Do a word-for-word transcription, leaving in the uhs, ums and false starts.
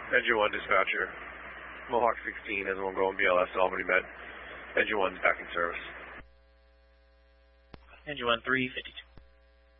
Engine one dispatcher. Mohawk sixteen is one going B L S Albany Med. Engine one's back in service. Engine one three fifty-two.